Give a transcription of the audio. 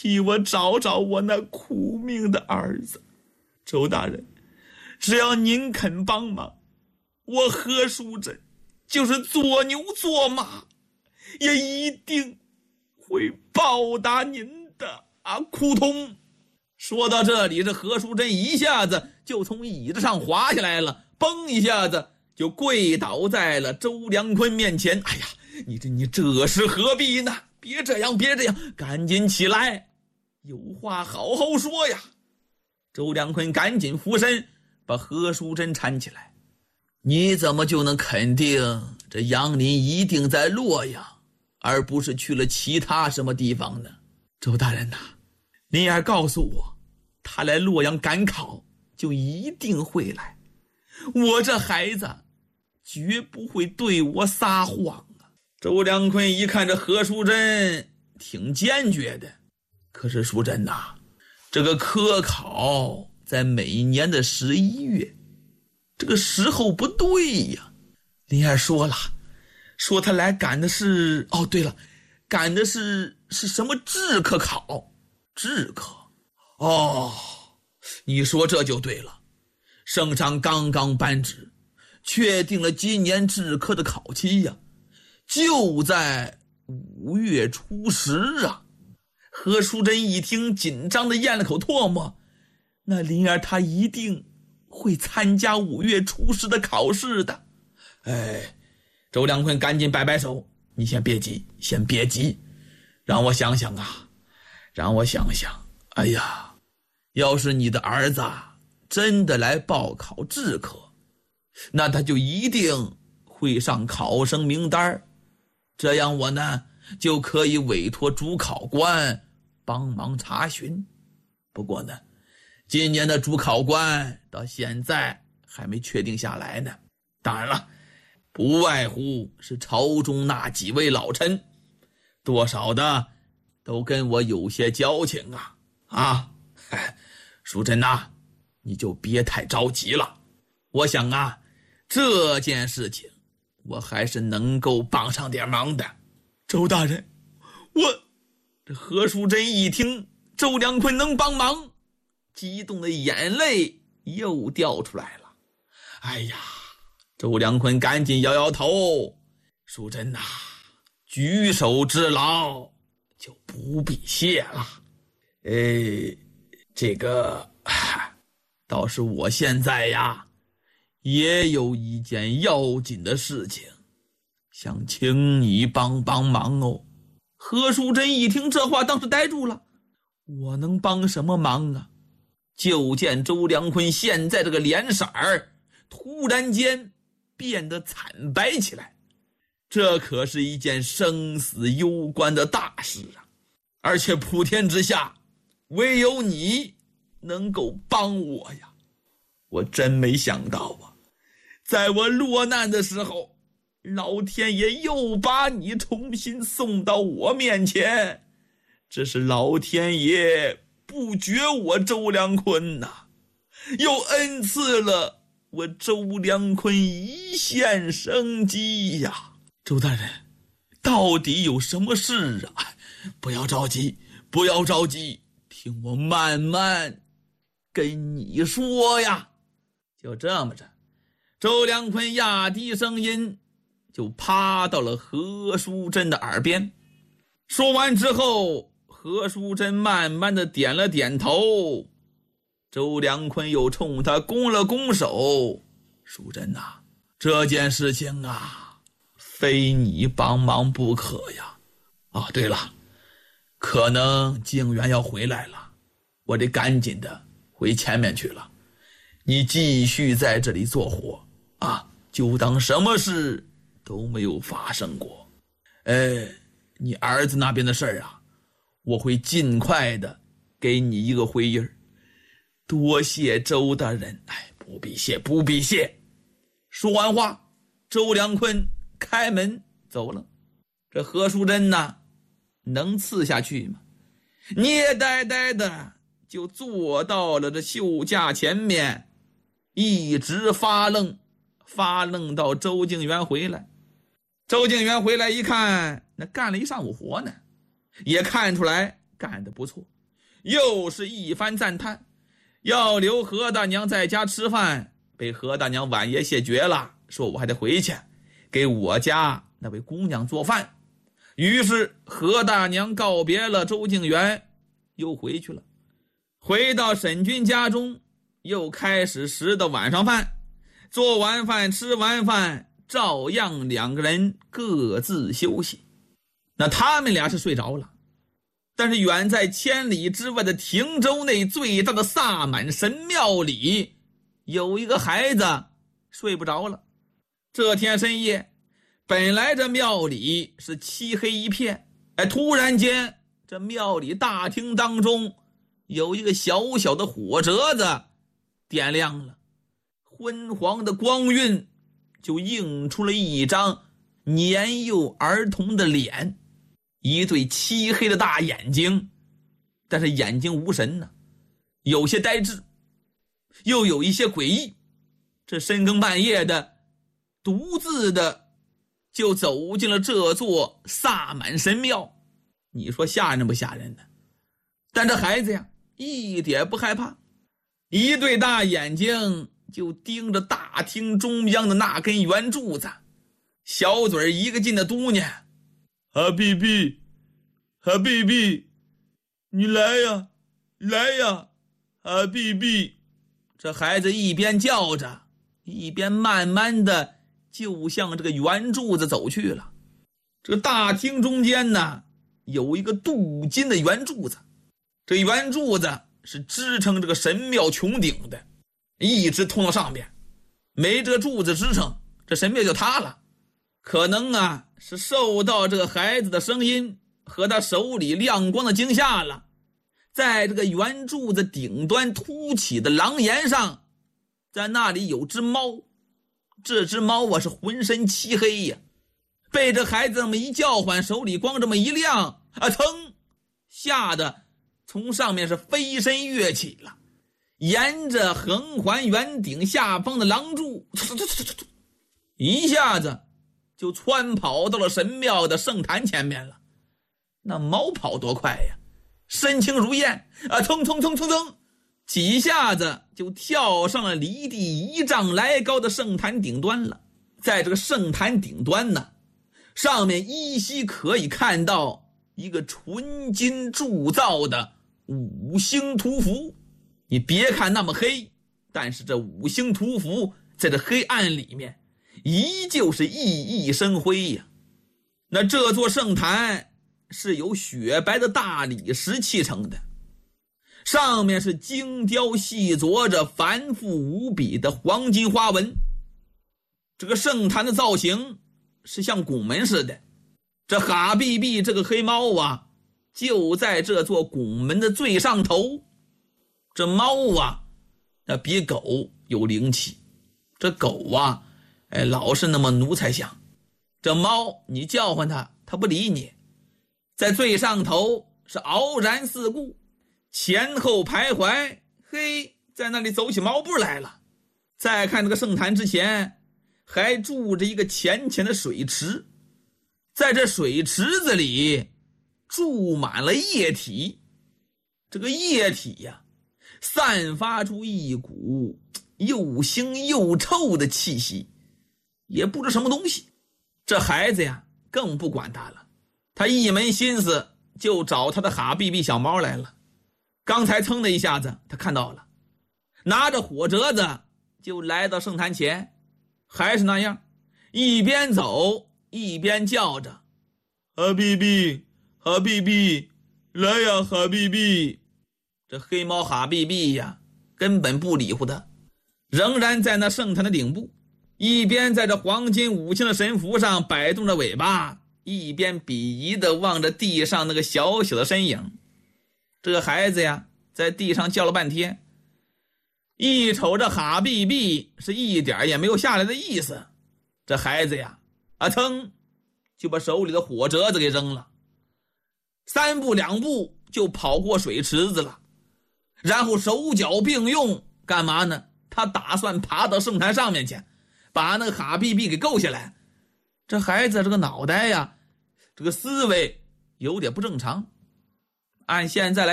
替我找找我那苦命的儿子。周大人，只要您肯帮忙，我何淑珍就是做牛做马，也一定会报答您的苦痛。说到这里，这何淑珍一下子就从椅子上滑下来了，嘣一下子就跪倒在了周良坤面前。哎呀，你这是何必呢？别这样，赶紧起来，有话好好说呀。周良坤赶紧俯身把何淑珍搀起来。你怎么就能肯定这杨林一定在洛阳，而不是去了其他什么地方呢？周大人呐，您要告诉我，他来洛阳赶考就一定会来，我这孩子绝不会对我撒谎啊。周良坤一看这何淑珍挺坚决的，可是淑珍呐，这个科考在每年的11月，这个时候不对呀。林儿说了，说他来赶的是，对了，赶的是什么制科考？制科？你说这就对了。圣上刚刚颁旨，确定了今年制科的考期呀，就在5月初10啊。何淑珍一听，紧张的咽了口唾沫。那林儿她一定会参加5月初10的考试的。周良坤赶紧摆摆手，你先别急，让我想想。哎呀，要是你的儿子真的来报考制科，那他就一定会上考生名单，这样我呢就可以委托主考官帮忙查询。不过呢，今年的主考官到现在还没确定下来呢。当然了，不外乎是朝中那几位老臣，多少的都跟我有些交情淑珍呐，你就别太着急了。我想这件事情我还是能够帮上点忙的。周大人，这何淑珍一听周良坤能帮忙，激动的眼泪又掉出来了。哎呀，周良坤赶紧摇摇头，淑珍呐，举手之劳就不必谢了。这个倒是我现在也有一件要紧的事情想请你帮忙哦。何淑珍一听这话，当时呆住了。我能帮什么忙啊？就见周良坤现在这个脸色突然间变得惨白起来。这可是一件生死攸关的大事而且普天之下唯有你能够帮我呀。我真没想到在我落难的时候，老天爷又把你重新送到我面前。这是老天爷不绝我周良坤又恩赐了我周良坤一线生机呀。周大人，到底有什么事不要着急，听我慢慢跟你说呀。就这么着，周良坤压低声音就趴到了何淑珍的耳边。说完之后，何淑珍慢慢的点了点头。周良坤又冲他拱了拱手，淑珍这件事情非你帮忙不可呀。对了，可能静远要回来了，我得赶紧的回前面去了。你继续在这里做活就当什么事都没有发生过。你儿子那边的事儿我会尽快的给你一个回音。多谢周大人。不必谢。说完话，周良坤开门走了。这何淑珍能刺下去吗？捏呆呆的就坐到了这绣架前面，一直发愣到周敬元回来。周敬元回来一看，那干了一上午活呢，也看出来干得不错。 又是一番赞叹，要留何大娘在家吃饭，被何大娘晚爷谢绝了，说我还得回去给我家那位姑娘做饭。于是何大娘告别了周敬元，又回去了。回到沈军家中，又开始食的晚上饭，做完饭吃完饭，照样两个人各自休息。那他们俩是睡着了，但是远在千里之外的亭州内最大的萨满神庙里，有一个孩子睡不着了。这天深夜，本来这庙里是漆黑一片，突然间这庙里大厅当中有一个小小的火折子点亮了，昏黄的光晕就映出了一张年幼儿童的脸，一对漆黑的大眼睛，但是眼睛无神呢，有些呆滞，又有一些诡异。这深更半夜的，独自的就走进了这座萨满神庙，你说吓人不吓人呢？但这孩子呀，一点不害怕，一对大眼睛就盯着大厅中央的那根圆柱子，小嘴一个劲的嘟囔：哈比比，哈比比，你来呀，来呀，哈比比。这孩子一边叫着，一边慢慢的就向这个圆柱子走去了。这个大厅中间呢，有一个镀金的圆柱子，这圆柱子是支撑这个神庙穹顶的，一直通到上边，没这个柱子支撑，这神庙就塌了。可能啊，是受到这个孩子的声音和他手里亮光的惊吓了，在这个圆柱子顶端凸起的廊檐上，在那里有只猫。这只猫啊是浑身漆黑呀，被这孩子这么一叫唤，手里光这么一亮，噌，吓得从上面是飞身跃起了，沿着横环圆顶下方的廊柱，一下子就窜跑到了神庙的圣坛前面了。那猫跑多快呀，身轻如燕，蹭蹭蹭蹭蹭，几下子就跳上了离地1丈来高的圣坛顶端了。在这个圣坛顶端呢，上面依稀可以看到一个纯金铸造的5星图符。你别看那么黑，但是这5星图符在这黑暗里面依旧是熠熠生辉呀。那这座圣坛是由雪白的大理石砌成的，上面是精雕细琢着繁复无比的黄金花纹。这个圣坛的造型是像拱门似的，这哈比比这个黑猫啊，就在这座拱门的最上头。这猫啊，那比狗有灵气，这狗啊，老是那么奴才相。这猫你叫唤它，它不理你。在最上头是傲然四顾，前后徘徊，嘿，在那里走起毛步来了。再看这个圣坛之前，还住着一个浅浅的水池，在这水池子里注满了液体。这个液体呀，散发出一股又腥又臭的气息，也不知什么东西。这孩子呀，更不管他了，他一门心思就找他的哈比比小猫来了。刚才噌的一下子他看到了，拿着火折子就来到圣坛前，还是那样，一边走一边叫着：哈比比，哈比比，来呀哈比比。这黑猫哈比比呀，根本不理会他，仍然在那圣坛的顶部，一边在这黄金5星的神符上摆动着尾巴，一边鄙夷地望着地上那个小小的身影。这个孩子呀，在地上叫了半天，一瞅这哈比比是一点也没有下来的意思。这孩子呀，噌就把手里的火折子给扔了，3步2步就跑过水池子了，然后手脚并用，干嘛呢？他打算爬到圣坛上面去，把那个哈比比给够下来。这孩子这个脑袋呀，这个思维有点不正常。按现在来